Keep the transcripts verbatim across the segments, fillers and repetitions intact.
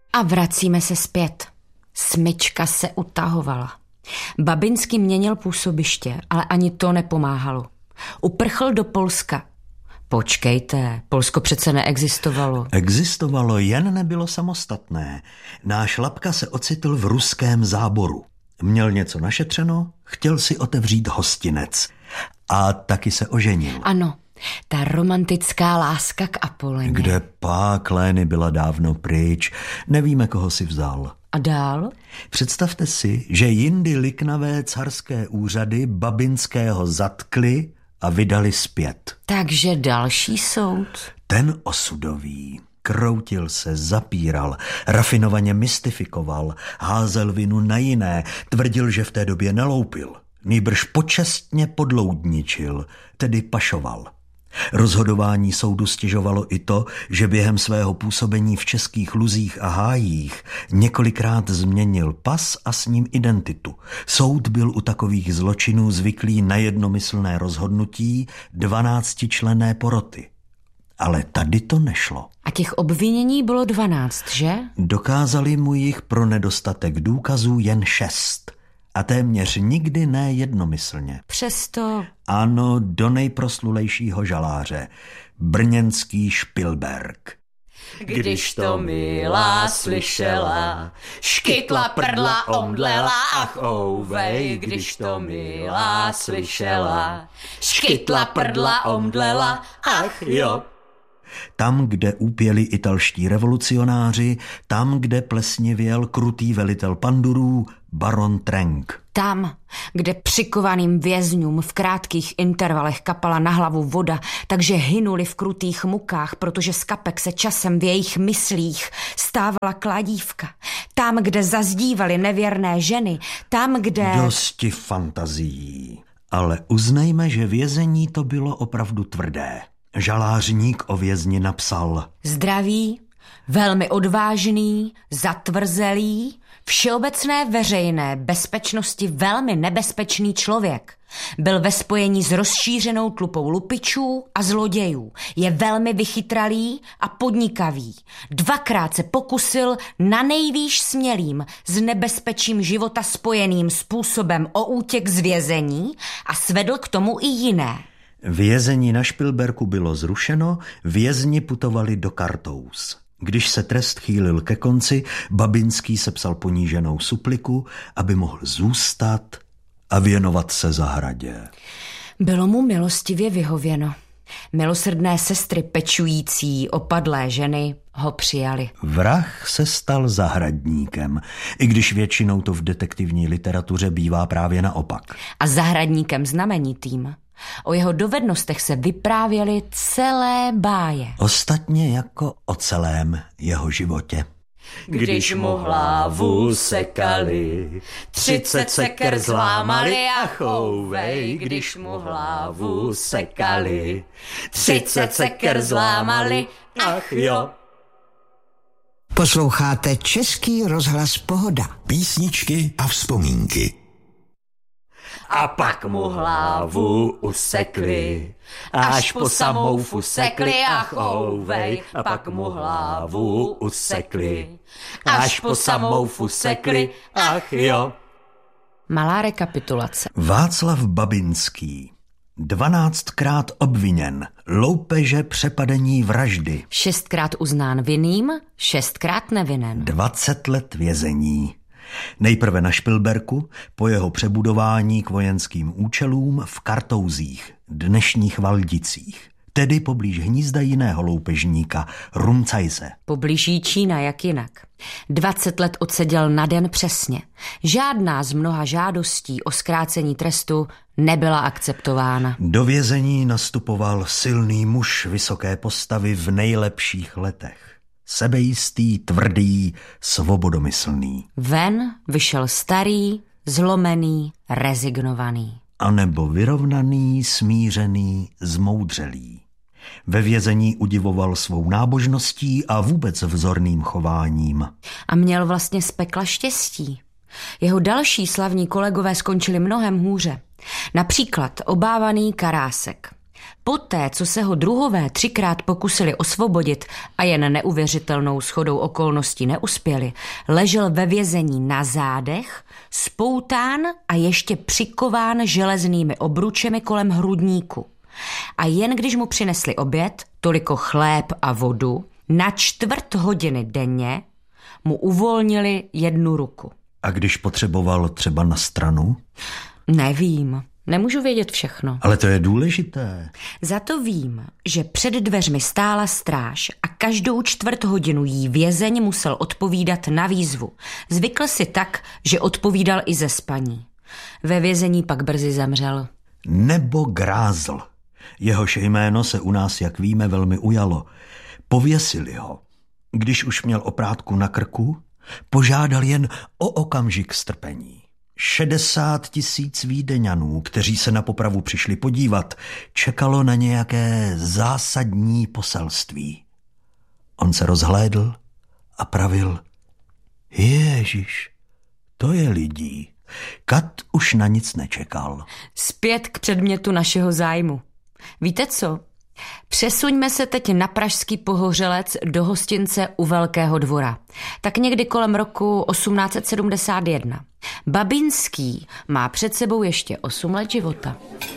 A vracíme se zpět. Smyčka se utahovala. Babinský měnil působiště, ale ani to nepomáhalo. Uprchl do Polska. Počkejte, Polsko přece neexistovalo. Existovalo, jen nebylo samostatné. Náš Lapka se ocitl v ruském záboru. Měl něco našetřeno, chtěl si otevřít hostinec. A taky se oženil. Ano, ta romantická láska k Apoleně. Kde pak, Lény byla dávno pryč. Nevíme, koho si vzal. A dál? Představte si, že jindy liknavé carské úřady Babinského zatkli a vydali zpět. Takže další soud. Ten osudový. Kroutil se, zapíral, rafinovaně mystifikoval, házel vinu na jiné, tvrdil, že v té době neloupil. Nýbrž počestně podloudničil, tedy pašoval. Rozhodování soudu stěžovalo i to, že během svého působení v českých luzích a hájích několikrát změnil pas a s ním identitu. Soud byl u takových zločinů zvyklý na jednomyslné rozhodnutí dvanáctičlenné poroty. Ale tady to nešlo. A těch obvinění bylo dvanáct, že? Dokázali mu jich pro nedostatek důkazů jen šest. A téměř nikdy ne jednomyslně. Přesto... Ano, do nejproslulejšího žaláře. Brněnský Špilberk. Když to milá slyšela, škytla prdla omdlela, ach ouvej. Když to milá slyšela, škytla prdla omdlela, ach jo. Tam, kde úpěli italští revolucionáři, tam, kde plesnivěl krutý velitel pandurů, baron Trenk. Tam, kde přikovaným vězňům v krátkých intervalech kapala na hlavu voda, takže hynuli v krutých mukách, protože z kapek se časem v jejich myslích stávala kladívka. Tam, kde zazdívaly nevěrné ženy, tam, kde... Dosti fantazií. Ale uznejme, že vězení to bylo opravdu tvrdé. Žalářník o vězni napsal: Zdravý, velmi odvážný, zatvrzelý, všeobecné veřejné bezpečnosti velmi nebezpečný člověk. Byl ve spojení s rozšířenou tlupou lupičů a zlodějů. Je velmi vychytralý a podnikavý. Dvakrát se pokusil na nejvýš smělým s nebezpečím života spojeným způsobem o útěk z vězení a svedl k tomu i jiné. Vězení na Špilberku bylo zrušeno, vězni putovali do Kartous. Když se trest chýlil ke konci, Babinský sepsal poníženou supliku, aby mohl zůstat a věnovat se zahradě. Bylo mu milostivě vyhověno. Milosrdné sestry pečující opadlé ženy ho přijali. Vrah se stal zahradníkem, i když většinou to v detektivní literatuře bývá právě naopak. A zahradníkem znamenitým. O jeho dovednostech se vyprávěly celé báje. Ostatně jako o celém jeho životě. Když mu hlavu sekali, třicet seker zlámali, ach ouvej. Když mu hlavu sekali, třicet seker zlámali, ach jo. Posloucháte Český rozhlas Pohoda. Písničky a vzpomínky. A pak mu hlavu usekli, až po samou fusekli, ach ouvej. A pak mu hlavu usekli, až po samou fusekli, ach jo. Malá rekapitulace. Václav Babinský. Dvanáctkrát obviněn, loupeže, přepadení, vraždy. Šestkrát uznán vinným, šestkrát nevinen. Dvacet let vězení. Nejprve na Špilberku, po jeho přebudování k vojenským účelům v Kartouzích, dnešních Valdicích, tedy poblíž hnízda jiného loupežníka, Rumcajse. Poblíž Jíčína, jak jinak. Dvacet let odseděl na den přesně. Žádná z mnoha žádostí o zkrácení trestu nebyla akceptována. Do vězení nastupoval silný muž vysoké postavy v nejlepších letech. Sebejistý, tvrdý, svobodomyslný. Ven vyšel starý, zlomený, rezignovaný. A nebo vyrovnaný, smířený, zmoudřelý. Ve vězení udivoval svou nábožností a vůbec vzorným chováním. A měl vlastně z pekla štěstí. Jeho další slavní kolegové skončili mnohem hůře. Například obávaný Karásek. Poté, co se ho druhové třikrát pokusili osvobodit a jen neuvěřitelnou shodou okolností neuspěli, ležel ve vězení na zádech, spoután a ještě přikován železnými obručemi kolem hrudníku. A jen když mu přinesli oběd, toliko chléb a vodu, na čtvrt hodiny denně mu uvolnili jednu ruku. A když potřeboval třeba na stranu? Nevím. Nemůžu vědět všechno. Ale to je důležité. Za to vím, že před dveřmi stála stráž a každou čtvrt hodinu jí vězeň musel odpovídat na výzvu. Zvykl si tak, že odpovídal i ze spaní. Ve vězení pak brzy zemřel. Nebo Grázl. Jehož jméno se u nás, jak víme, velmi ujalo. Pověsili ho. Když už měl oprátku na krku, požádal jen o okamžik strpení. Šedesát tisíc Vídeňanů, kteří se na popravu přišli podívat, čekalo na nějaké zásadní poselství. On se rozhlédl a pravil: Ježiš, to je lidí. Kat už na nic nečekal. Zpět k předmětu našeho zájmu. Víte co? Přesuňme se teď na pražský Pohořelec do hostince u Velkého dvora. Tak někdy kolem roku osmnáct set sedmdesát jedna. Babinský má před sebou ještě osm let života.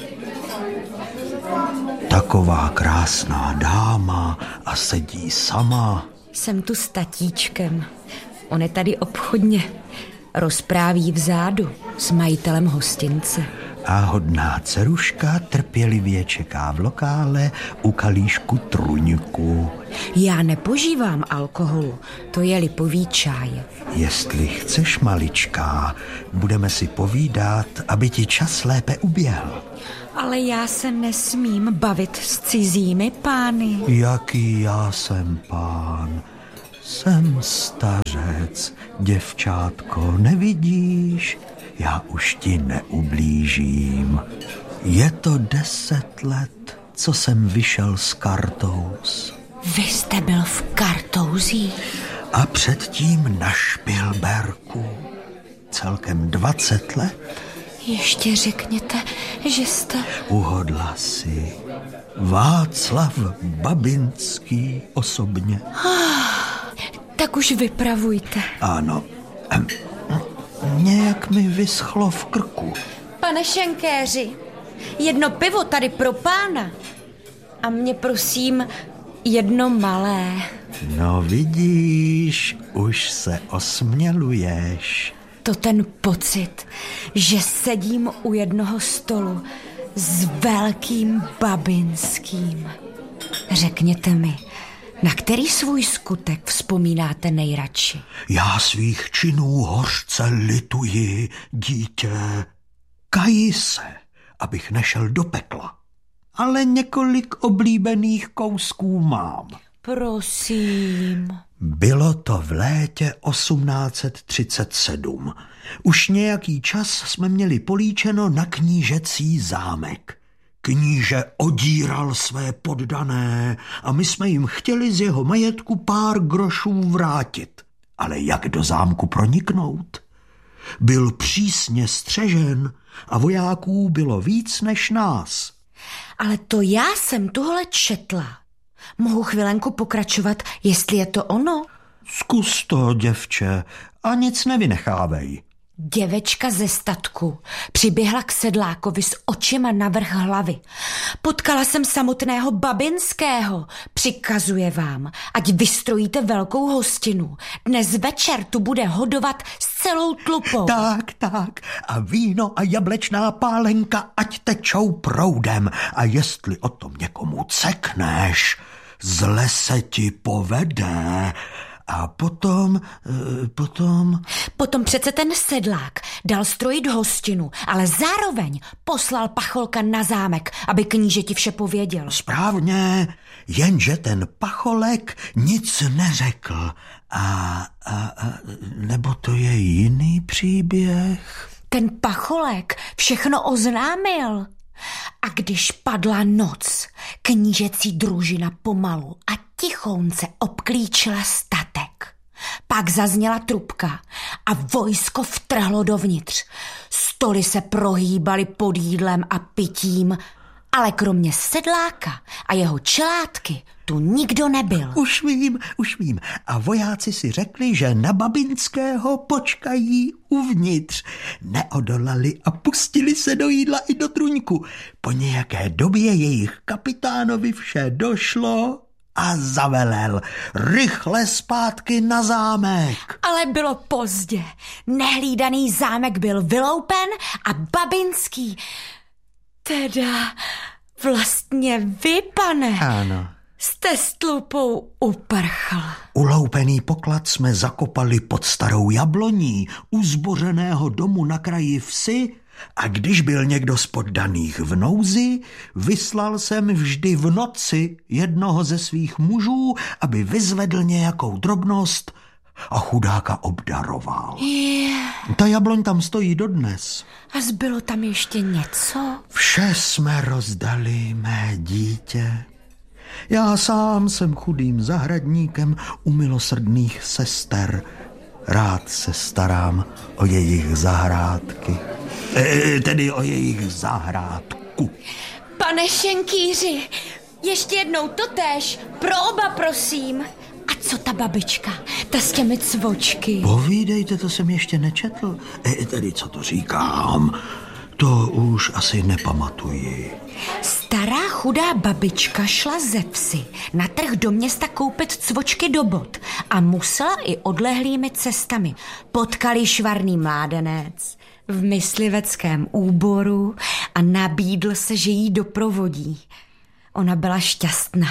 Taková krásná dáma a sedí sama. Jsem tu s tatíčkem. On je tady obchodně. Rozpráví vzadu s majitelem hostince. A hodná dceruška trpělivě čeká v lokále u kalíšku truňku. Já nepožívám alkoholu, to je lipový čaj. Jestli chceš, maličká, budeme si povídat, aby ti čas lépe uběhl. Ale já se nesmím bavit s cizími pány. Jaký já jsem pán? Jsem stařec, děvčátko, nevidíš? Já už ti neublížím. Je to deset let, co jsem vyšel z Kartouz. Vy jste byl v Kartouzích? A předtím na Špilberku. Celkem dvacet let. Ještě řekněte, že jste... Uhodla si. Václav Babinský osobně. Tak už vypravujte. Ano. Nějak mi vyschlo v krku. Pane šenkéři, jedno pivo tady pro pána. A mě prosím jedno malé. No vidíš, už se osměluješ. To ten pocit, že sedím u jednoho stolu s velkým Babinským. Řekněte mi, na který svůj skutek vzpomínáte nejradši? Já svých činů hořce lituji, dítě. Kaji se, abych nešel do pekla. Ale několik oblíbených kousků mám. Prosím. Bylo to v létě osmnáct set třicet sedm. Už nějaký čas jsme měli políčeno na knížecí zámek. Kníže odíral své poddané a my jsme jim chtěli z jeho majetku pár grošů vrátit. Ale jak do zámku proniknout? Byl přísně střežen a vojáků bylo víc než nás. Ale to já jsem tohle četla. Mohu chvilenku pokračovat, jestli je to ono? Zkus to, děvče, a nic nevynechávej. Děvečka ze statku přiběhla k sedlákovi s očima navrch hlavy. Potkala jsem samotného Babinského. Přikazuje vám, ať vystrojíte velkou hostinu. Dnes večer tu bude hodovat s celou tlupou. Tak, tak. A víno a jablečná pálenka ať tečou proudem. A jestli o tom někomu cekneš, zle se ti povede. A potom, potom... Potom přece ten sedlák dal strojit hostinu, ale zároveň poslal pacholka na zámek, aby knížeti vše pověděl. Správně, jenže ten pacholek nic neřekl. A, a, a nebo to je jiný příběh? Ten pacholek všechno oznámil. A když padla noc, knížecí družina pomalu a tichounce obklíčila statek. Pak zazněla trubka a vojsko vtrhlo dovnitř. Stoly se prohýbaly pod jídlem a pitím Ale kromě sedláka a jeho čelátky tu nikdo nebyl. Už vím, už vím. A vojáci si řekli, že na Babinského počkají uvnitř. Neodolali a pustili se do jídla i do truňku. Po nějaké době jejich kapitánovi vše došlo a zavelel. Rychle zpátky na zámek. Ale bylo pozdě. Nehlídaný zámek byl vyloupen a Babinský, teda vlastně vy, pane, Ano. jste s tlupou uprchl. Uloupený poklad jsme zakopali pod starou jabloní u zbořeného domu na kraji vsi a když byl někdo z poddaných v nouzi, vyslal jsem vždy v noci jednoho ze svých mužů, aby vyzvedl nějakou drobnost a chudáka obdaroval. Yeah. Ta jabloň tam stojí dodnes. A zbylo tam ještě něco? Vše jsme rozdali, mé dítě. Já sám jsem chudým zahradníkem u milosrdných sester. Rád se starám o jejich zahrádky. E, tedy o jejich zahrádku. Pane šenkýři, ještě jednou totéž, pro oba prosím. A co ta babička, ta s těmi cvočky? Povídejte, to jsem ještě nečetl. E, tedy co to říkám, to už asi nepamatuji. Stará chudá babička šla ze vsi na trh do města koupit cvočky do bot a musela i odlehlými cestami. Potkali švarný mládenec v mysliveckém úboru a nabídl se, že jí doprovodí. Ona byla šťastná.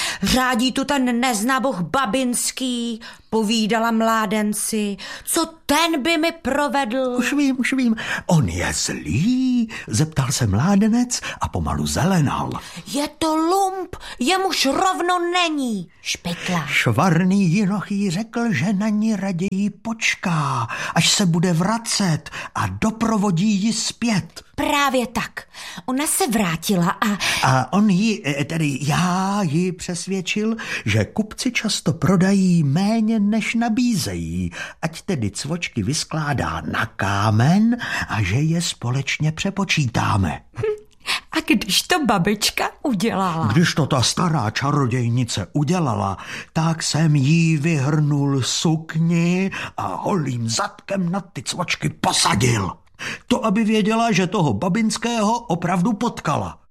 Řádí tu ten neznaboch Babinský, povídala mládenci, co ten by mi provedl. Už vím, už vím, on je zlý, zeptal se mládenec a pomalu zelenal. Je to lump, jemuž rovno není, špitla. Švarný jinoch jí řekl, že na ní raději počká, až se bude vracet a doprovodí ji zpět. Právě tak. Ona se vrátila a... A on jí, tedy já ji přesvědčil, že kupci často prodají méně, než nabízejí, ať tedy cvočky vyskládá na kámen a že je společně přepočítáme. A když to babička udělala? Když to ta stará čarodějnice udělala, tak jsem jí vyhrnul sukni a holým zadkem na ty cvočky posadil. To, aby věděla, že toho Babinského opravdu potkala.